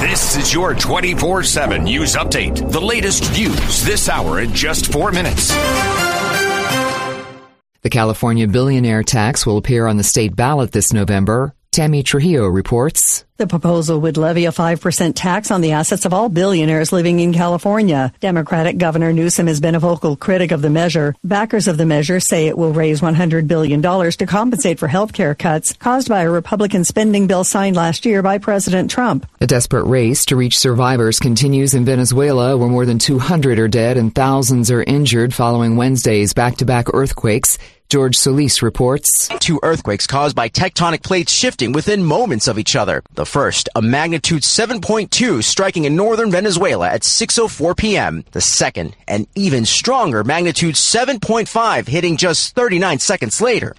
This is your 24/7 news update. The latest news this hour in just 4 minutes. The California billionaire tax will appear on the state ballot this November. Tammy Trujillo reports. The proposal would levy a 5% tax on the assets of all billionaires living in California. Democratic Governor Newsom has been a vocal critic of the measure. Backers of the measure say it will raise $100 billion to compensate for health care cuts caused by a Republican spending bill signed last year by President Trump. A desperate race to reach survivors continues in Venezuela, where more than 200 are dead and thousands are injured following Wednesday's back-to-back earthquakes. George Solis reports. 2 earthquakes caused by tectonic plates shifting within moments of each other. The first, a magnitude 7.2, striking in northern Venezuela at 6:04 p.m. The second, an even stronger magnitude 7.5, hitting just 39 seconds later.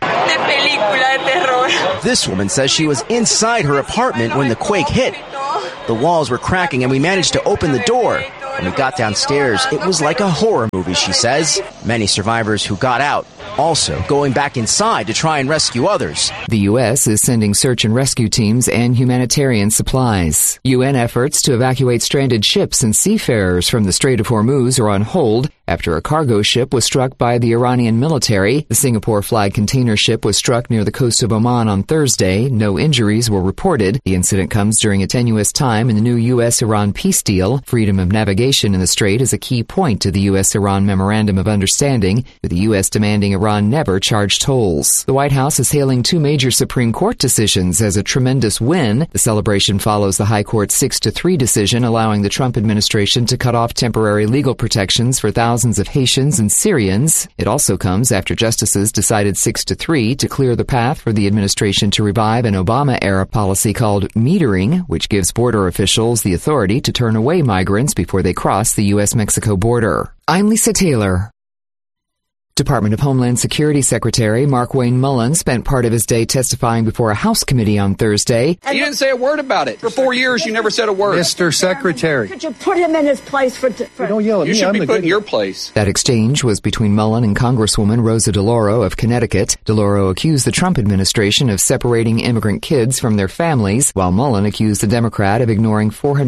This woman says she was inside her apartment when the quake hit. The walls were cracking and we managed to open the door. When we got downstairs, it was like a horror movie, she says. Many survivors who got out also going back inside to try and rescue others. The U.S. is sending search and rescue teams and humanitarian supplies. UN efforts to evacuate stranded ships and seafarers from the Strait of Hormuz are on hold after a cargo ship was struck by the Iranian military. The Singapore-flagged container ship was struck near the coast of Oman on Thursday. No injuries were reported. The incident comes during a tenuous time in the new U.S.-Iran peace deal. Freedom of navigation in the strait is a key point to the U.S.-Iran Memorandum of Understanding, with the U.S. demanding Iran never charge tolls. The White House is hailing 2 major Supreme Court decisions as a tremendous win. The celebration follows the High Court's 6-3 decision allowing the Trump administration to cut off temporary legal protections for thousands of Haitians and Syrians. It also comes after justices decided 6-3 to clear the path for the administration to revive an Obama-era policy called metering, which gives border officials the authority to turn away migrants before they cross the U.S.-Mexico border. I'm Lisa Taylor. Department of Homeland Security Secretary Mark Wayne Mullen spent part of his day testifying before a House committee on Thursday. You didn't say a word about it. For 4 years, you never said a word. Mr. Secretary. Could you put him in his place for don't yell at me. You should be put in your place. That exchange was between Mullen and Congresswoman Rosa DeLauro of Connecticut. DeLauro accused the Trump administration of separating immigrant kids from their families, while Mullen accused the Democrat of ignoring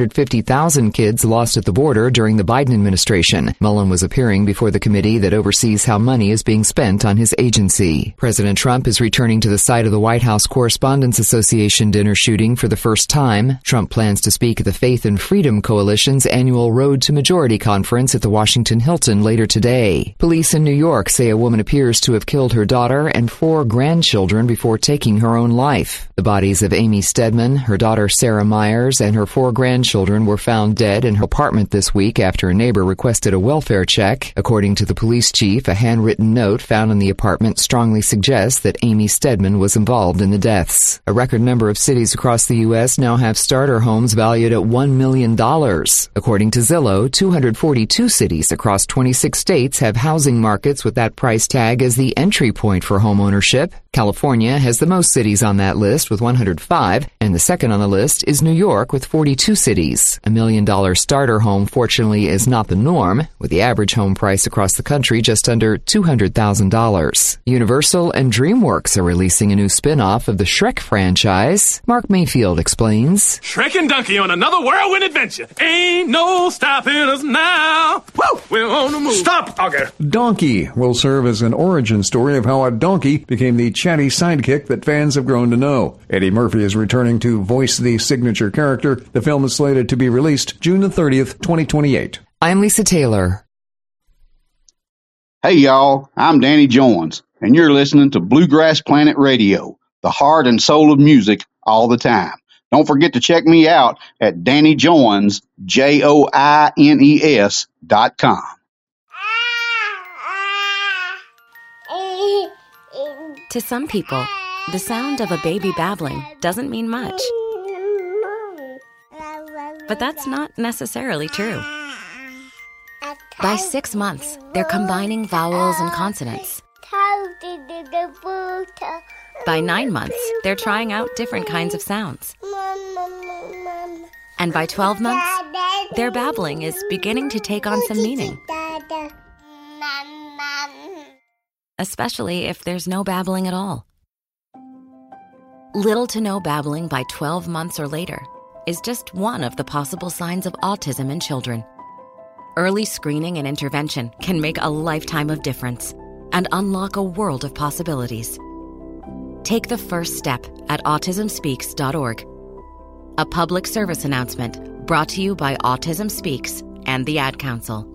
450,000 kids lost at the border during the Biden administration. Mullen was appearing before the committee that oversees how money is being spent on his agency. President Trump is returning to the site of the White House Correspondents Association dinner shooting for the first time. Trump plans to speak at the Faith and Freedom Coalition's annual Road to Majority conference at the Washington Hilton later today. Police in New York say a woman appears to have killed her daughter and 4 grandchildren before taking her own life. The bodies of Amy Stedman, her daughter Sarah Myers, and her 4 grandchildren were found dead in her apartment this week after a neighbor requested a welfare check. According to the police chief, a handwritten note found in the apartment strongly suggests that Amy Stedman was involved in the deaths. A record number of cities across the U.S. now have starter homes valued at $1 million. According to Zillow, 242 cities across 26 states have housing markets with that price tag as the entry point for home ownership. California has the most cities on that list with 105, and the second on the list is New York with 42 cities. $1 million starter home, fortunately, is not the norm, with the average home price across the country just under $200,000. Universal and DreamWorks are releasing a new spin-off of the Shrek franchise. Mark Mayfield explains. Shrek and Donkey on another whirlwind adventure. Ain't no stopping us now. Woo! We're on the move. Stop, Auger. Donkey will serve as an origin story of how a donkey became the chatty sidekick that fans have grown to know. Eddie Murphy is returning to voice the signature character. The film is slated to be released June the 30th, 2028. I'm Lisa Taylor. Hey, y'all, I'm Danny Jones, and you're listening to Bluegrass Planet Radio, the heart and soul of music all the time. Don't forget to check me out at DannyJoines, JOINES.com. To some people, the sound of a baby babbling doesn't mean much. But that's not necessarily true. By 6 months, they're combining vowels and consonants. By 9 months, they're trying out different kinds of sounds. And by 12 months, their babbling is beginning to take on some meaning. Especially if there's no babbling at all. Little to no babbling by 12 months or later. is just one of the possible signs of autism in children. Early screening and intervention can make a lifetime of difference and unlock a world of possibilities. Take the first step at autismspeaks.org. A public service announcement brought to you by Autism Speaks and the Ad Council.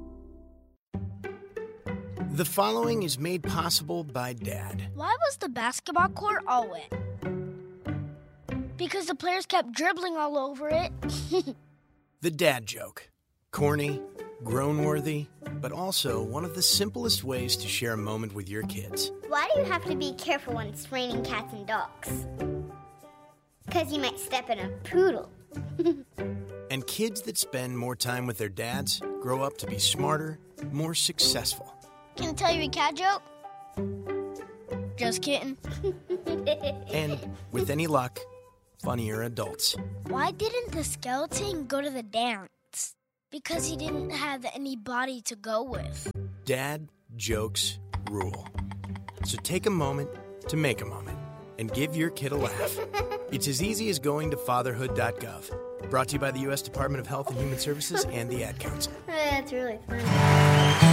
The following is made possible by Dad. Why was the basketball court all wet? Because the players kept dribbling all over it. The dad joke. Corny, grown-worthy, but also one of the simplest ways to share a moment with your kids. Why do you have to be careful when it's raining cats and dogs? Because you might step in a poodle. And kids that spend more time with their dads grow up to be smarter, more successful. Can I tell you a cat joke? Just kidding. And, with any luck, funnier adults. Why didn't the skeleton go to the dance? Because he didn't have anybody to go with. Dad jokes rule. So take a moment to make a moment and give your kid a laugh. It's as easy as going to fatherhood.gov. Brought to you by the U.S. Department of Health and Human Services and the Ad Council. That's really funny.